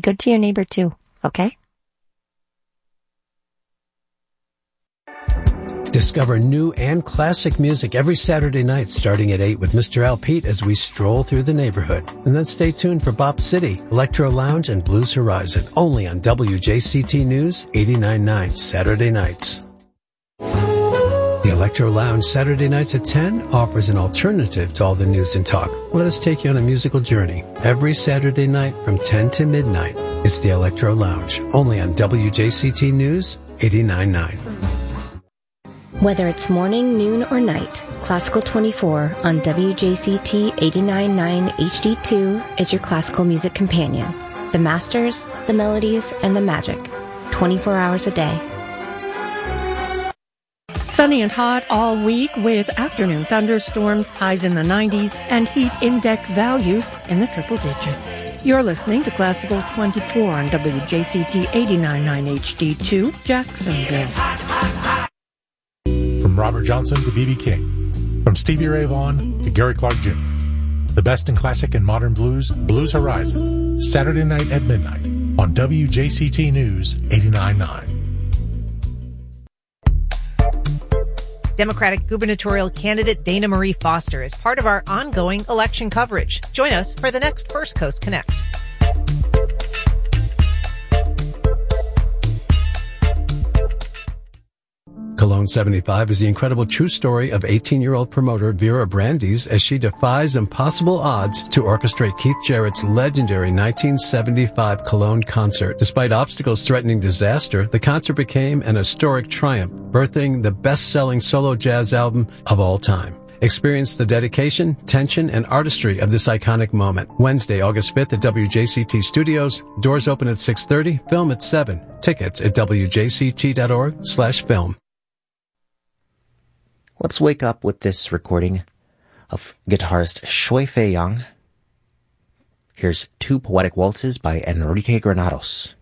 good to your neighbor too, okay? Discover new and classic music every Saturday night starting at 8 with Mr. Al Pete as we stroll through the neighborhood. And then stay tuned for Bop City, Electro Lounge, and Blues Horizon, only on WJCT News 89.9 Saturday nights. The Electro Lounge Saturday nights at 10 offers an alternative to all the news and talk. Let us take you on a musical journey every Saturday night from 10 to midnight. It's the Electro Lounge, only on WJCT News 89.9. Whether it's morning, noon, or night, Classical 24 on WJCT 89.9 HD2 is your classical music companion. The masters, the melodies, and the magic. 24 hours a day. Sunny and hot all week with afternoon thunderstorms, highs in the 90s, and heat index values in the triple digits. You're listening to Classical 24 on WJCT 89.9 HD2, Jacksonville. From Robert Johnson to B.B. King. From Stevie Ray Vaughan to Gary Clark Jr. The best in classic and modern blues, Blues Horizon. Saturday night at midnight on WJCT News 89.9. Democratic gubernatorial candidate Dana Marie Foster is part of our ongoing election coverage. Join us for the next First Coast Connect. Cologne 75 is the incredible true story of 18-year-old promoter Vera Brandes as she defies impossible odds to orchestrate Keith Jarrett's legendary 1975 Cologne concert. Despite obstacles threatening disaster, the concert became an historic triumph, birthing the best-selling solo jazz album of all time. Experience the dedication, tension, and artistry of this iconic moment. Wednesday, August 5th at WJCT Studios. Doors open at 6:30, film at 7. Tickets at wjct.org/film. Let's wake up with this recording of guitarist Shui Fei Yang. Here's Two Poetic Waltzes by Enrique Granados.